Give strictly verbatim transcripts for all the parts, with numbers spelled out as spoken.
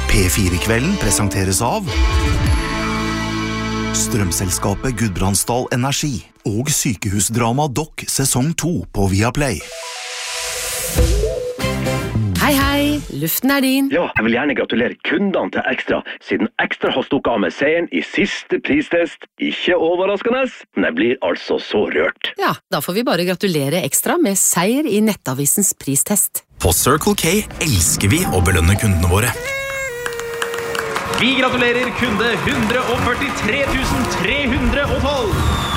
P fire-kvelden presenteres av Strømselskapet Gudbrandsdal Energi og Sykehusdrama Doc sesong to på Viaplay. Hei, hei, luften er din. Ja, jeg vil gjerne gratulere kundene til Ekstra, siden Ekstra har stukket av med seieren i siste pristest. Ikke overraskende, men jeg blir altså så rørt. Ja, da får vi bare gratulere Ekstra med seier i Nettavisens pristest. På Circle K elsker vi å belønne kundene våre. Vi gratulerer kunde one hundred forty-three thousand three hundred twelve.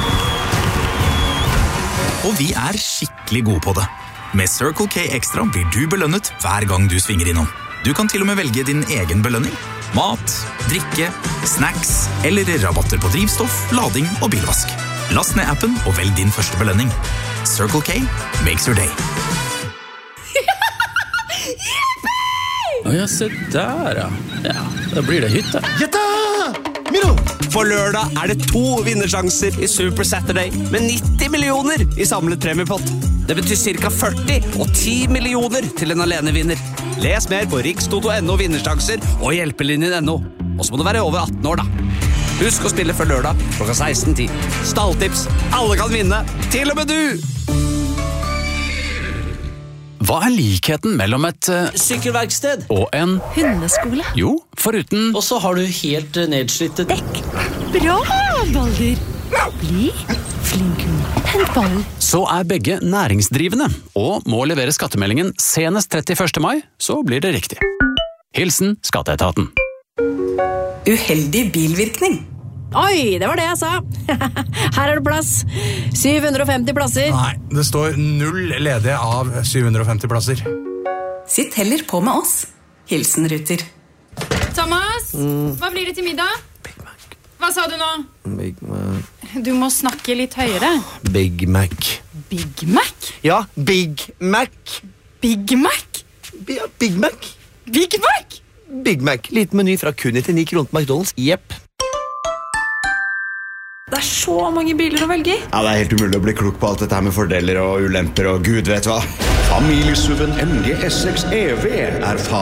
Og vi er skikkelig gode på det. Med Circle K Extra blir du belønnet hver gang du svinger innom. Du kan til og med velge din egen belønning. Mat, drikke, snacks eller rabatter på drivstoff, lading og bilvask. Last ned appen og velg din første belønning. Circle K makes your day. Å ja, se der, ja. Ja, da blir det hytte. Gjetta! Miro! For lørdag er det to vinnersjanser i Super Saturday med nitti millioner i samlet premiepott. Det betyr cirka førti og ti millioner til en alenevinner. Les mer på rikstoto punktum no vinnersjanser og hjelpelinjen punktum no. Og så må du være over atten år, da. Husk å spille før lørdag klokka seksten ti. Stalltips. Alle kan vinne. Til og med du! Hva er likheten mellom et uh, Sykkelverksted og en Hundeskole. Jo, foruten Og så har du helt uh, nedslitte dekk. Bra, Balder. Bli flink hund. Hent ballen. Så er begge næringsdrivende og må levere skattemeldingen senest trettiførste mai, så blir det riktig. Hilsen Skatteetaten. Uheldig bilvirkning. Oi, det var det jeg sa. Her er det plass. syv hundre og femti plasser. Nei, det står null ledige av syv hundre og femti plasser. Sitt heller på med oss. Hilsen Ruter. Thomas, mm. hva blir det til middag? Big Mac. Hva sa du nå? Big Mac. Du må snakke litt høyere. Big Mac. Big Mac? Ja, Big Mac. Big Mac? Ja, Big Mac. Big Mac? Big Mac. Liten meny fra kun nittini kroner på McDonald's. Jepp. Det er så mange biler å velge i. Ja, det er helt umulig å bli klok på alt dette her med fordeler og ulemper og gud vet hva. Familiesuven M G S seks E V er